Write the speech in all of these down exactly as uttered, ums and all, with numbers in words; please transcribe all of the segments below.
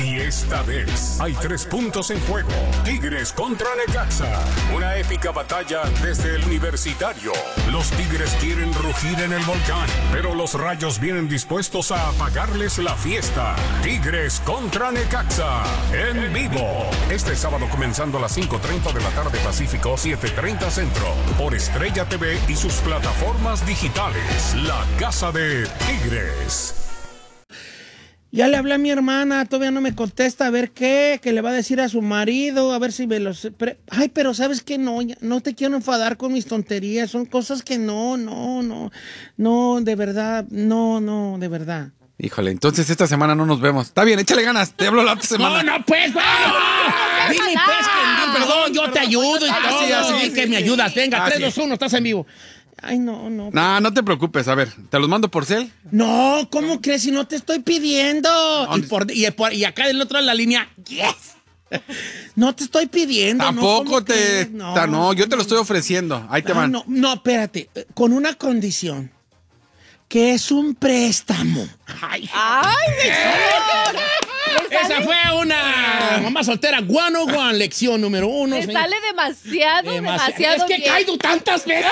Y esta vez hay tres puntos en juego. Tigres contra Necaxa. Una épica batalla desde el Universitario. Los Tigres quieren rugir en el volcán, pero los Rayos vienen dispuestos a apagarles la fiesta. Tigres contra Necaxa. En vivo. Este sábado comenzando a las cinco treinta de la tarde Pacífico, siete treinta Centro. Por Estrella T V y sus plataformas digitales. La Casa de Tigres. Ya le hablé a mi hermana, todavía no me contesta, a ver qué, que le va a decir a su marido, a ver si me los... Pre... Ay, pero ¿sabes qué? No, ya, no te quiero enfadar con mis tonterías, son cosas que no, no, no, no, de verdad, no, no, de verdad. Híjole, entonces esta semana no nos vemos. Está bien, échale ganas, te hablo la otra semana. No, no, pues, güey. Dime, pues, que, perdón, yo te ayudo y todo. sí, así, sí, que me ayudas. Venga, ah, tres, sí. dos, uno, estás en vivo. Ay, no, no. No, no te preocupes, a ver, ¿te los mando por cel? No, ¿cómo crees? Si no te estoy pidiendo. No, y, por, y, por, y acá del otro lado de la línea, yes. No te estoy pidiendo. Tampoco no, te... no, ta, no, yo te lo estoy ofreciendo. Ahí te Ay, van. No, no, espérate. Con una condición. Que es un préstamo. Ay, ¡Ay, señor! Esa fue una mamá soltera one oh one, lección número uno. Me señor. sale demasiado, Demasi- demasiado Es que bien. caigo tantas veces.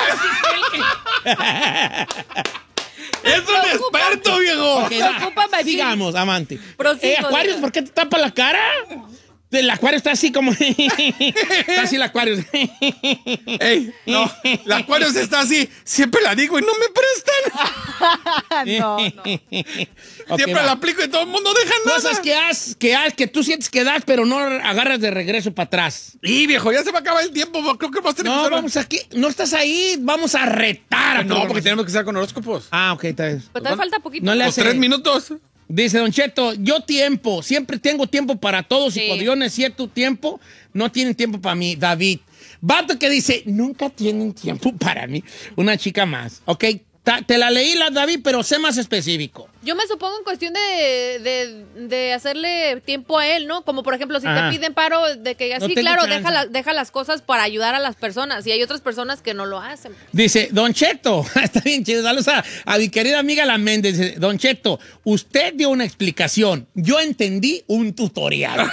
¡Es un experto, viejo! Ok, va, Preocupa, machín. sigamos, amante. Prosigo, Eh, Acuarios, diga. ¿por qué te tapa la cara? El acuario está así como... está así el acuario. ¡Ey! No, la Aquarius está así. Siempre la digo y no me prestan. no, no. Ok, Siempre va. la aplico y todo el mundo deja nada. Cosas que has, que has, que tú sientes que das, pero no agarras de regreso para atrás. Y viejo, ya se va a acabar el tiempo. Creo que vamos a tener que No, usar- vamos aquí. No estás ahí. Vamos a retar. a No, tu- porque tenemos que estar con horóscopos. Ah, ok, está bien. Pues todavía falta poquito. No le Los hace- tres minutos. Dice Don Cheto, yo tiempo, siempre tengo tiempo para todos Sí. y cuando yo necesito tiempo, no tienen tiempo para mí. David. Vato que dice, nunca tienen tiempo para mí. Una chica más. Ok, ta- te la leí, la David, pero sé más específico. Yo me supongo en cuestión de, de, de hacerle tiempo a él, ¿no? Como por ejemplo, si Ajá. te piden paro, de que No así, tengo claro, chance. deja, la- deja las cosas para ayudar a las personas. Y hay otras personas que no lo hacen. Dice, Don Cheto, está bien chido, saludos a, a mi querida amiga La Méndez. Dice, Don Cheto, usted dio una explicación, yo entendí un tutorial.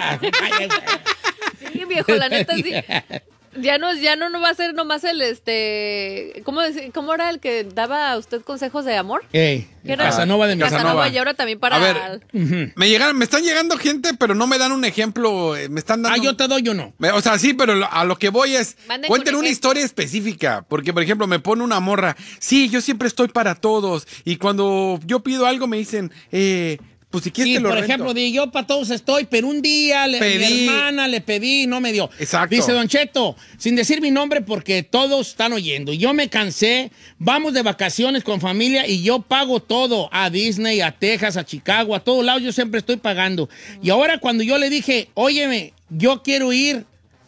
Sí, viejo, la neta sí. Ya no, ya no, no va a ser nomás el, este, ¿cómo, dec- ¿cómo era el que daba a usted consejos de amor? Ey, ¿Qué era? Casanova de mi Casanova. Casanova, y ahora también para... A ver. Me llegan, me están llegando gente, pero no me dan un ejemplo. eh, Me están dando. Ah, yo te doy uno. Me- O sea, sí, pero lo- a lo que voy es, Manden cuenten con una ejemplo. historia específica, porque por ejemplo me pone una morra, sí, yo siempre estoy para todos, y cuando yo pido algo me dicen, eh, pues si quieres Sí, te lo por rento. ejemplo, di, yo para todos estoy, pero un día le, Pedí. mi hermana le pedí y no me dio. Exacto. Dice Don Cheto, sin decir mi nombre porque todos están oyendo. Yo me cansé, vamos de vacaciones con familia y yo pago todo. A Disney, a Texas, a Chicago, a todos lados yo siempre estoy pagando. Y ahora cuando yo le dije, óyeme, yo quiero ir,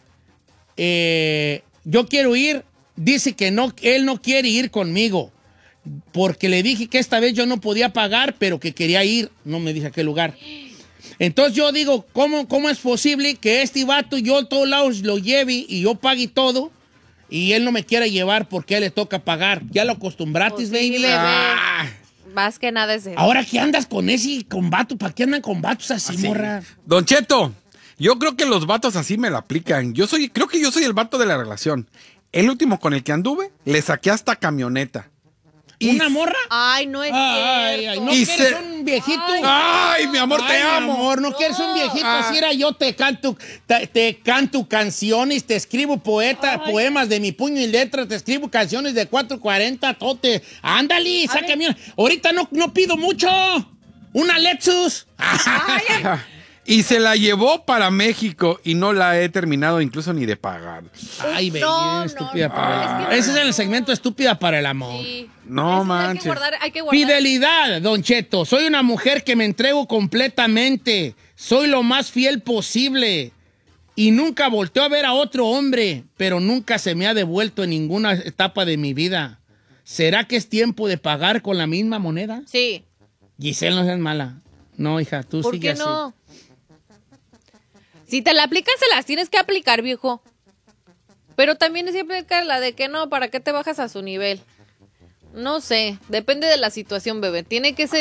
eh, yo quiero ir, dice que no, él no quiere ir conmigo. Porque le dije que esta vez yo no podía pagar, pero que quería ir. No me dice a qué lugar. Entonces yo digo, ¿cómo, cómo es posible que este vato yo a todos lados lo lleve y yo pague todo y él no me quiera llevar porque a él le toca pagar? Ya lo acostumbraste, Pues sí, baby. bebé. Ah. Más que nada es eso. Ahora que andas con ese con vato, ¿para qué andan con vatos así, Así. morra? Don Cheto, yo creo que los vatos así me la aplican. Yo soy, creo que yo soy el vato de la relación. El último con el que anduve, le saqué hasta camioneta. Y- ¿Una morra? Ay, no es Ay, cierto. ay, ¿no Y quieres se- un viejito? Ay, mi amor, te Ay, mi amo. amor, no, quieres un viejito. Ah. Si era yo, te canto, te, te canto canciones, te escribo poeta, poemas de mi puño y letra, te escribo canciones de cuatro cuarenta, tote. Ándale, sácame una. Ahorita no, no pido mucho. Una Lexus. Y se la llevó para México y no la he terminado incluso ni de pagar. Ay, baby, No, estúpida no, para no, el es amor. que- Ese es el segmento estúpida para el amor. Sí. No Eso manches. Hay que guardar, hay que guardar. Fidelidad, Don Cheto. Soy una mujer que me entrego completamente. Soy lo más fiel posible. Y nunca volteo a ver a otro hombre, pero nunca se me ha devuelto en ninguna etapa de mi vida. ¿Será que es tiempo de pagar con la misma moneda? Sí. Giselle, no seas mala. No, hija, tú ¿Por sigue qué así. no? Si te la aplican, se las tienes que aplicar, viejo. Pero también siempre aplica la de que no, ¿para qué te bajas a su nivel? No sé, depende de la situación, bebé. Tiene que ser